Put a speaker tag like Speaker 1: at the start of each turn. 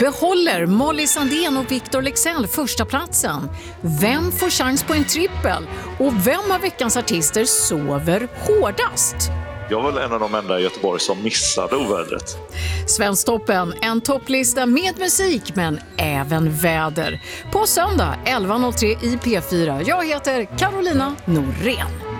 Speaker 1: Behåller Molly Sandén och Victor Leksell första platsen? Vem får chans på en trippel? Och vem av veckans artister sover hårdast?
Speaker 2: Jag var väl en av de enda i Göteborg som missade ovädret.
Speaker 1: Svensktoppen, en topplista med musik men även väder. På söndag 11.03 i P4. Jag heter Carolina Norén.